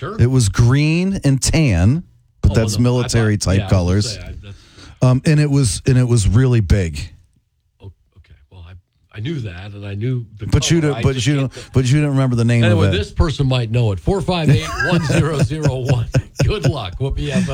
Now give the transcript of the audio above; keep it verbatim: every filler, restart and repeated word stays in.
Sure. It was green and tan, but Oh, that's well, no, military I thought- type yeah, I was gonna colors. say, I- that's- Um, and it was and it was really big. oh, okay. Well, I, I knew that, and I knew the But you color. don't I but just you can't- don't but you don't remember the name Anyway, of it. this person might know it. four five eight, one zero zero one. Good luck. Whoopie F M.